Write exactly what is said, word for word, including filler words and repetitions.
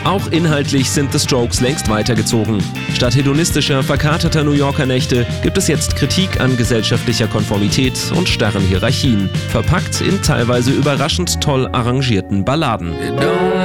Auch inhaltlich sind The Strokes längst weitergezogen. Statt hedonistischer, verkaterter New Yorker Nächte gibt es jetzt Kritik an gesellschaftlicher Konformität und starren Hierarchien, verpackt in teilweise überraschend toll arrangierten Balladen.